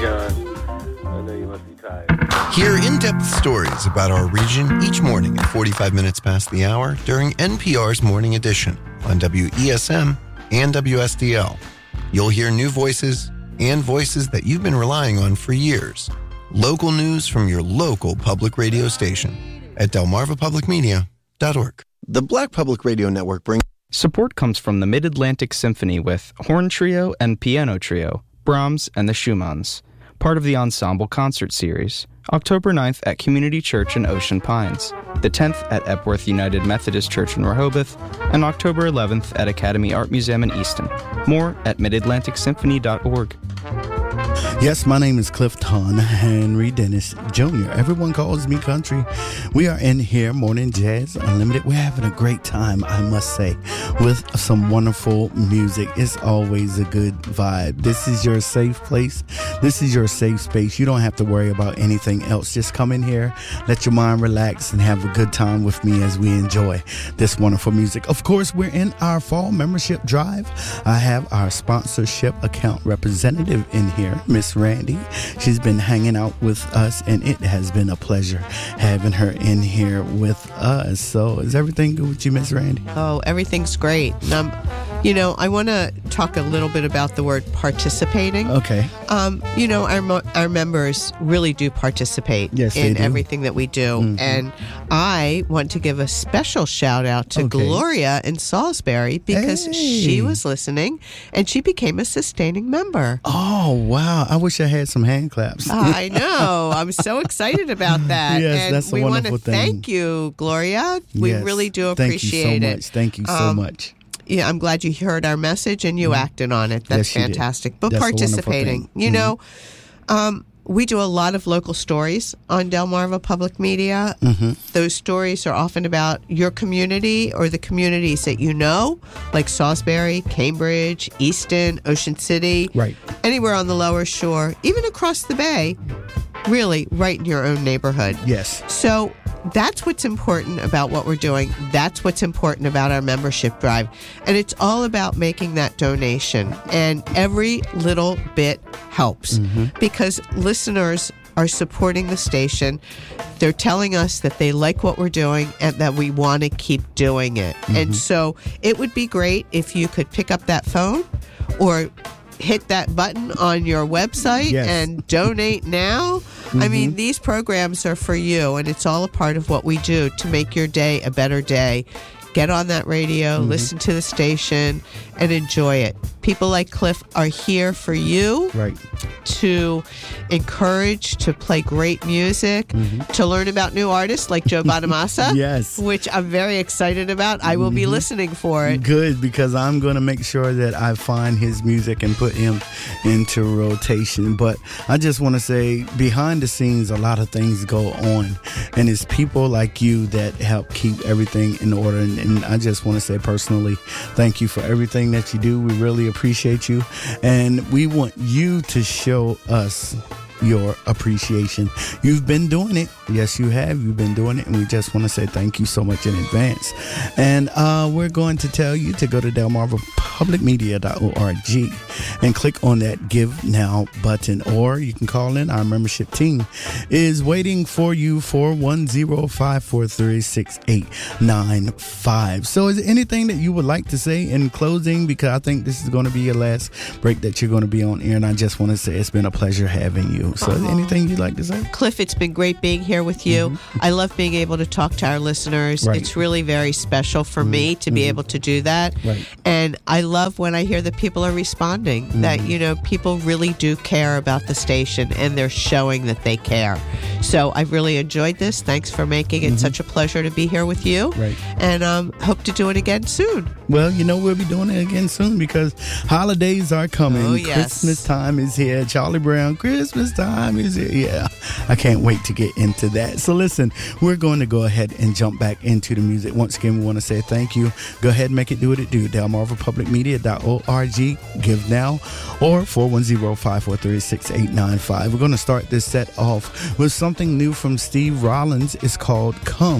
John. I know you must be tired. Hear in-depth stories about our region each morning at 45 minutes past the hour during NPR's Morning Edition on WESM and WSDL. You'll hear new voices and voices that you've been relying on for years. Local news from your local public radio station at delmarvapublicmedia.org. The Black Public Radio Network brings... Support comes from the Mid-Atlantic Symphony with Horn Trio and Piano Trio, Brahms and the Schumanns, part of the Ensemble Concert Series, October 9th at Community Church in Ocean Pines, the 10th at Epworth United Methodist Church in Rehoboth, and October 11th at Academy Art Museum in Easton. More at midatlanticsymphony.org. Yes, my name is Clifton Henry Dennis Jr. Everyone calls me country. We are in here, Morning Jazz Unlimited. We're having a great time, I must say, with some wonderful music. It's always a good vibe. This is your safe place. This is your safe space. You don't have to worry about anything else. Just come in here, let your mind relax, and have a good time with me as we enjoy this wonderful music. Of course, we're in our fall membership drive. I have our sponsorship account representative in here, Miss Randy. She's been hanging out with us, and it has been a pleasure having her in here with us. So is everything good with you, Miss Randy? Oh, everything's great. I want to talk a little bit about the word participating. Okay. Our members really do participate in everything that we do. Mm-hmm. And I want to give a special shout out to Gloria in Salisbury because she was listening and she became a sustaining member. Oh, wow. I wish I had some hand claps. I know. I'm so excited about that. Yes, and that's a we want wonderful to thing. Thank you, Gloria. We really do appreciate it. Thank you so much. Yeah, I'm glad you heard our message and you acted on it. That's fantastic. But that's participating, we do a lot of local stories on Delmarva Public Media. Mm-hmm. Those stories are often about your community or the communities that you know, like Salisbury, Cambridge, Easton, Ocean City, anywhere on the Lower Shore, even across the bay, really right in your own neighborhood. Yes. So that's what's important about what we're doing. That's what's important about our membership drive. And it's all about making that donation. And every little bit helps because listeners are supporting the station. They're telling us that they like what we're doing and that we want to keep doing it. And so it would be great if you could pick up that phone or hit that button on your website and donate now. I mean, these programs are for you, and it's all a part of what we do to make your day a better day. Get on that radio, listen to the station, and enjoy it. People like Cliff are here for you to encourage, to play great music, to learn about new artists like Joe Bonamassa, which I'm very excited about. I will be listening for it. Good, because I'm going to make sure that I find his music and put him into rotation. But I just want to say, behind the scenes, a lot of things go on, and it's people like you that help keep everything in order. And I just want to say personally, thank you for everything that you do. We really appreciate you, and we want you to show us your appreciation. You've been doing it. Yes, you have. You've been doing it, and we just want to say thank you so much in advance. And we're going to tell you to go to delmarvapublicmedia.org and click on that Give Now button, or you can call in. Our membership team is waiting for you, 410-543-6895. So is there anything that you would like to say in closing? Because I think this is going to be your last break that you're going to be on air, and I just want to say it's been a pleasure having you. So is there anything you'd like to say? Cliff, it's been great being here with you. I love being able to talk to our listeners. It's really very special for me to be able to do that. And I love when I hear that people are responding, that, people really do care about the station and they're showing that they care. So I've really enjoyed this. Thanks for making it such a pleasure to be here with you. And hope to do it again soon. Well, we'll be doing it again soon because holidays are coming. Oh, yes. Christmas time is here. Charlie Brown, Christmas time is here. Yeah, I can't wait to get into that. So listen, we're going to go ahead and jump back into the music. Once again, we want to say thank you. Go ahead and make it do what it do. DelmarvaPublicMedia.org. Give now, or 410-543-6895. We're going to start this set off with something new from Steve Rollins. It's called Come.